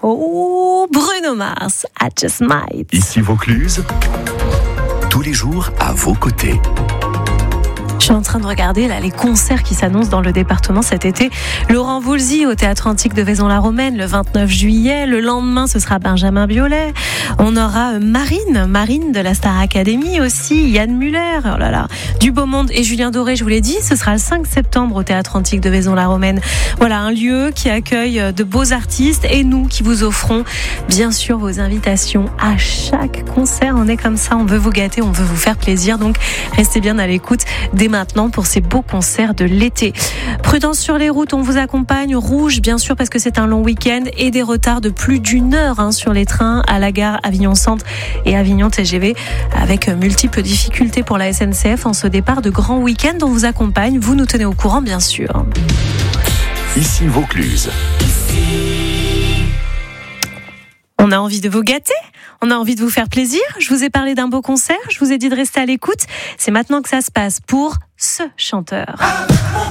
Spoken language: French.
Oh, Bruno Mars, I Just Might. Ici Vaucluse, tous les jours à vos côtés. Je suis en train de regarder là, les concerts qui s'annoncent dans le département cet été. Laurent Voulzy au Théâtre Antique de Vaison-la-Romaine le 29 juillet. Le lendemain, ce sera Benjamin Biolay. On aura Marine de la Star Academy aussi. Yann Muller, oh là là, du beau monde. Et Julien Doré, je vous l'ai dit, ce sera le 5 septembre au Théâtre Antique de Vaison-la-Romaine. Voilà, un lieu qui accueille de beaux artistes et nous qui vous offrons bien sûr vos invitations à chaque concert. On est comme ça, on veut vous gâter, on veut vous faire plaisir. Donc restez bien à l'écoute dès maintenant pour ces beaux concerts de l'été. Prudence sur les routes, on vous accompagne. Rouge, bien sûr, parce que c'est un long week-end et des retards de plus d'1 heure sur les trains à la gare Avignon Centre et Avignon TGV, avec multiples difficultés pour la SNCF en ce départ de grand week-end. On vous accompagne, vous nous tenez au courant, bien sûr. Ici Vaucluse. On a envie de vous gâter, on a envie de vous faire plaisir. Je vous ai parlé d'un beau concert, je vous ai dit de rester à l'écoute. C'est maintenant que ça se passe pour ce chanteur.